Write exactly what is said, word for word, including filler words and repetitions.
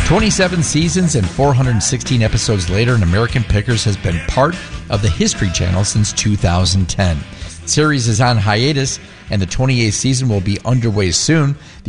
twenty-seven seasons and four hundred sixteen episodes later, An American Pickers has been part of the History Channel since two thousand ten. The series is on hiatus, and the twenty-eighth season will be underway soon.